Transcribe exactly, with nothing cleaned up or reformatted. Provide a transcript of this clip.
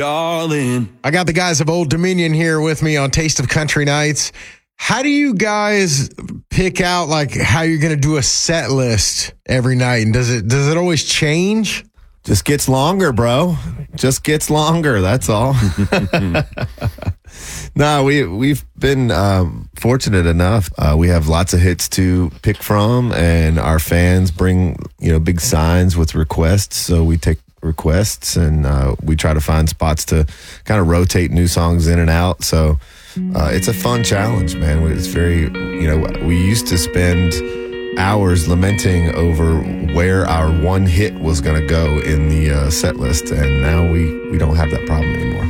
Darling. I got the guys of Old Dominion here with me on Taste of Country Nights. How do you guys pick out like how you're going to do a set list every night? And does it does it always change? Just gets longer, bro. Just gets longer. That's all. No, we we've been um, fortunate enough. Uh, we have lots of hits to pick from, and our fans bring you know big signs with requests. So we take requests, and uh, we try to find spots to kind of rotate new songs in and out. So uh, it's a fun challenge, man. It's very you know we used to spend hours lamenting over where our one hit was going to go in the uh, set list, and now we we don't have that problem anymore.